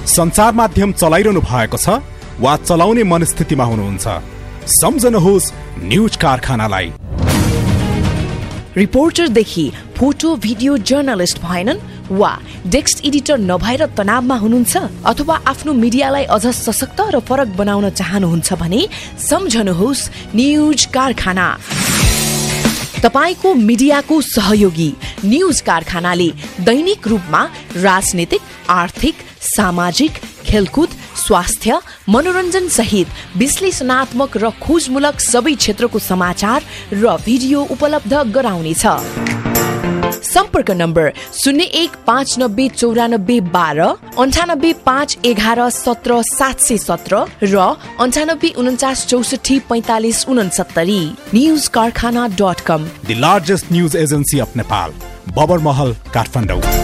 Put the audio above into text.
सञ्चार माध्यम चलाइरहनु भएको छ वा चलाउने मनस्थितिमा हुनुहुन्छ, सम्झनुहोस् न्यूज कारखानालाई। रिपोर्टरदेखि फोटो भिडियो जर्नलिस्ट भएनन् वा डेस्क एडिटर नभएर तनावमा हुनुहुन्छ अथवा आफ्नो मिडियालाई अझ सशक्त र फरक बनाउन चाहनुहुन्छ भने सम्झनुहोस् न्यूज कारखाना। तपाईको मिडियाको सहयोगी न्यूज कारखानाले दैनिक रूपमा राजनीतिक, आर्थिक, सामाजिक, खेलकुद, स्वास्थ्य, मनोरञ्जन सहित विश्लेषणात्मक र खोजमूलक सबै क्षेत्रको समाचार र भिडियो उपलब्ध गराउनेछ। सम्पर्क नम्बर 01599492 98511717 र 9849644569 newskarkhana.com। The largest news agency of Nepal, Babar Mahal, Kathmandu।